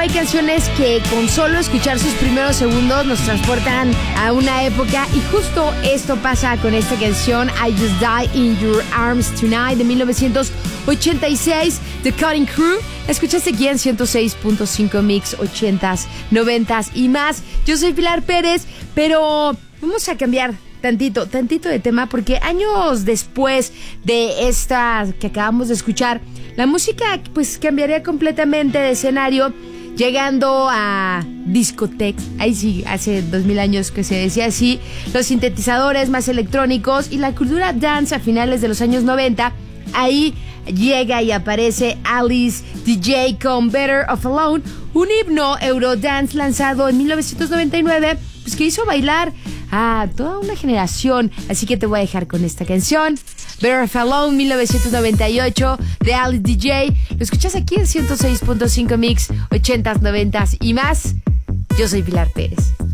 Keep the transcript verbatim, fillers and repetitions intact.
hay canciones que con solo escuchar sus primeros segundos nos transportan a una época, y justo esto pasa con esta canción I Just Die in Your Arms Tonight de mil novecientos ochenta y seis, The Cutting Crew. Escuchaste aquí en ciento seis punto cinco Mix, ochentas, noventas y más. Yo soy Pilar Pérez, pero vamos a cambiar tantito, tantito de tema, porque años después de esta que acabamos de escuchar, la música pues cambiaría completamente de escenario, llegando a discotecas. Ahí sí, hace dos mil años que se decía así, los sintetizadores más electrónicos y la cultura dance a finales de los años noventa. Ahí llega y aparece Alice D J con Better Off Alone, un himno Eurodance lanzado en mil novecientos noventa y nueve, pues que hizo bailar a toda una generación. Así que te voy a dejar con esta canción, Better Off Alone, mil novecientos noventa y ocho, de Alice D J. Lo escuchas aquí en ciento seis punto cinco Mix, ochentas, noventas y más. Yo soy Pilar Pérez.